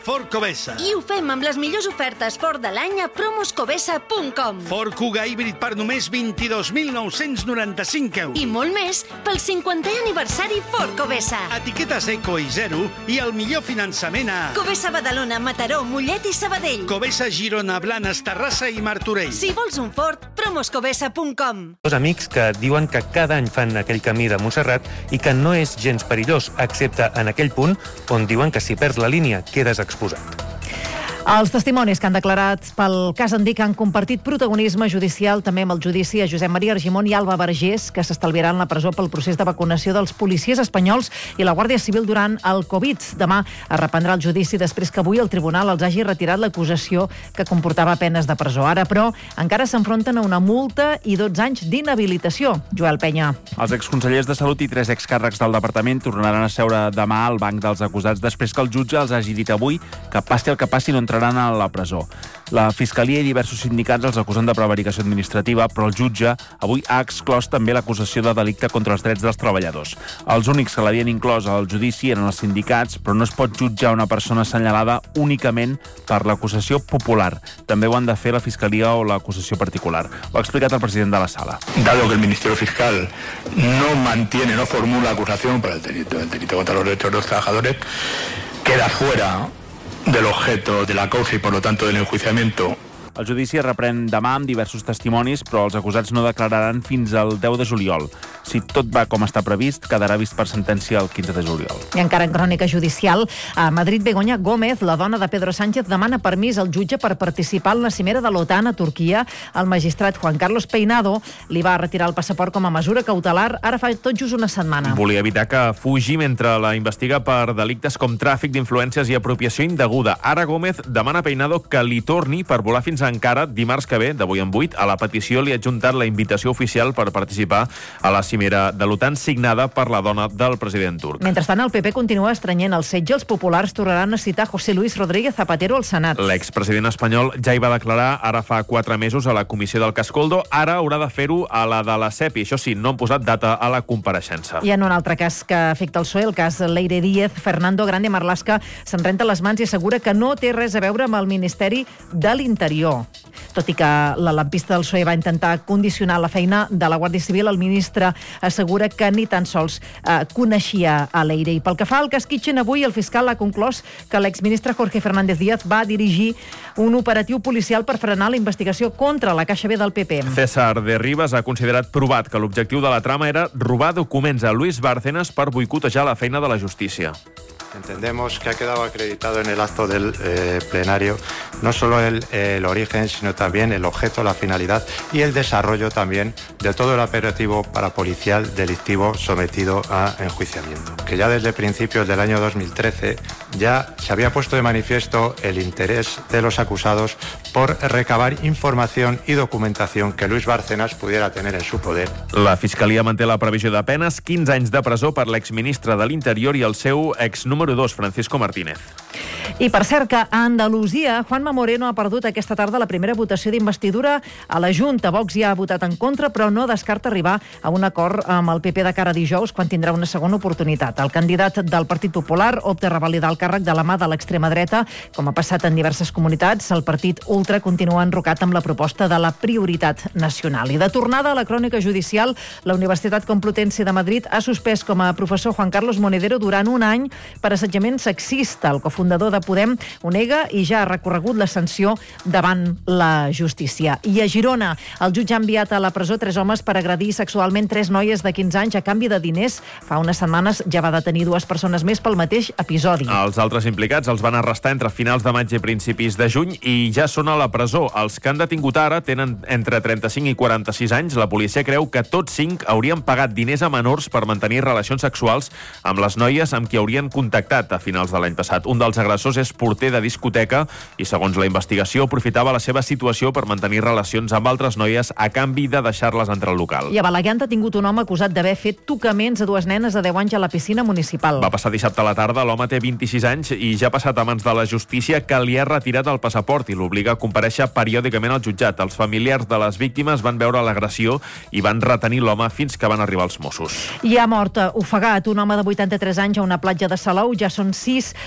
Ford Covesa. I ho fem amb les millors ofertes Ford de l'any a promoscovesa.com. Ford Kuga híbrid per només 22.995 euros. I molt més pel 50è aniversari Ford Covesa. Etiquetes eco i zero i el millor finançament a Covesa Badalona, Mataró, Mollet i Sabadell. Covesa Girona, Blanes, Terrassa i Martorell. Si vols un Ford, promoscovesa.com. Dos amics que diuen que cada any fan aquell camí de Montserrat i que no és gens perillós, excepte en aquell punt on diuen que si perds la línia quedes exposat. Els testimonis que han declarat pel cas Andic han compartit protagonisme judicial també amb el judici a Josep Maria Argimon i Alba Vergés, que s'estalviaran la presó pel procés de vacunació dels policies espanyols i la Guàrdia Civil durant el Covid. Demà es reprendrà el judici després que avui el tribunal els hagi retirat l'acusació que comportava penes de presó. Ara, però, encara s'enfronten a una multa i 12 anys d'inhabilitació. Joel Penya. Els exconsellers de Salut i 3 excàrrecs del departament tornaran a seure demà al banc dels acusats després que el jutge els hagi dit avui que passi el que passi no entraran a la presó. La Fiscalia i diversos sindicats els acusen de prevaricació administrativa, però el jutge avui ha exclòs també l'acusació de delicte contra els drets dels treballadors. Els únics que l'havien inclòs al judici eren els sindicats, però no es pot jutjar una persona assenyalada únicament per l'acusació popular. També ho han de fer la Fiscalia o l'acusació particular. Ho ha explicat el president de la sala. Dado que el Ministerio Fiscal no formula acusación por el delito contra los derechos de los trabajadores, queda fuera del objeto de la causa y por lo tanto del enjuiciamiento. El judici es reprèn demà amb diversos testimonis, però els acusats no declararan fins al 10 de juliol. Si tot va com està previst, quedarà vist per sentència el 15 de juliol. I encara en crònica judicial, a Madrid, Begoña Gómez, la dona de Pedro Sánchez, demana permís al jutge per participar en la cimera de l'OTAN a Turquia. El magistrat Juan Carlos Peinado li va retirar el passaport com a mesura cautelar ara fa tot just una setmana. Volia evitar que fugi mentre la investiga per delictes com tràfic d'influències i apropiació indeguda. Ara Gómez demana a Peinado que li torni per volar fins a Ankara dimarts que ve, d'avui en 8. A la petició li ha adjuntat la invitació oficial per participar a la cimera de l'OTAN signada per la dona del president turc. Mentrestant, el PP continua estrenyent el setge. Els populars tornaran a citar José Luis Rodríguez Zapatero al Senat. L'expresident espanyol ja hi va declarar ara fa 4 mesos a la comissió del cas Coldo. Ara haurà de fer-ho a la de la CEPI. Això sí, no han posat data a la compareixença. I en un altre cas que afecta el PSOE, el cas Leire Díez, Fernando Grande Marlaska se'n renta les mans i assegura que no té res a veure amb el Ministeri de l'Interior. Tot i que la lampista del PSOE va intentar condicionar la feina de la Guàrdia Civil, el ministre assegura que ni tan sols coneixia a Leire. I pel que fa al cas Kitchen, avui el fiscal ha conclòs que l'exministre Jorge Fernández Díaz va dirigir un operatiu policial per frenar la investigació contra la Caixa B del PP. César de Ribas ha considerat provat que l'objectiu de la trama era robar documents a Luis Bárcenas per boicotejar la feina de la justícia. Entendemos que ha quedado acreditado en el acto del plenario no solo el origen, sino también el objeto, la finalidad y el desarrollo también de todo el operativo parapolicial delictivo sometido a enjuiciamiento. Que ya desde principios del año 2013 ya se había puesto de manifiesto el interés de los acusados por recabar información y documentación que Luis Bárcenas pudiera tener en su poder. La Fiscalia manté la previsió de penes 15 anys de presó per l'exministre de l'Interior i el seu exnúmero 2, Francisco Martínez. I per cert que a Andalusia, Juanma Moreno ha perdut aquesta tarda la primera votació d'investidura a la Junta. Vox ja ha votat en contra, però no descarta arribar a un acord amb el PP de cara a dijous, quan tindrà una segona oportunitat. El candidat del Partit Popular opta a revalidar el càrrec de la mà de l'extrema dreta, com ha passat en diverses comunitats. El partit ultra continua enrocat amb la proposta de la prioritat nacional. I de tornada a la crònica judicial, la Universitat Complutense de Madrid ha suspès com a professor Juan Carlos Monedero durant un any per assetjament sexista. El cofundador de Podem ho nega i ja ha recorregut la sanció davant la justícia. I a Girona, el jutge ha enviat a la presó 3 homes per agredir sexualment 3 noies de 15 anys a canvi de diners. Fa unes setmanes ja va detenir 2 persones més pel mateix episodi. Els altres implicats els van arrestar entre finals de maig i principis de juny i ja són a la presó. Els que han detingut ara tenen entre 35 i 46 anys. La policia creu que tots 5 haurien pagat diners a menors per mantenir relacions sexuals amb les noies amb qui haurien contactat a finals de l'any passat. Un dels agressors és porter de discoteca i, segons la investigació, aprofitava la seva situació per mantenir relacions amb altres noies a canvi de deixar-les entrar al local. I a Balaguer han detingut un home acusat d'haver fet tocaments a 2 nenes de 10 anys a la piscina municipal. Va passar dissabte a la tarda. L'home té 26 anys i ja ha passat a mans de la justícia, que li ha retirat el passaport i l'obliga a comparèixer periòdicament al jutjat. Els familiars de les víctimes van veure l'agressió i van retenir l'home fins que van arribar els Mossos. I ha mort ofegat un home de 83 anys a una platja de Salou. Ja són 6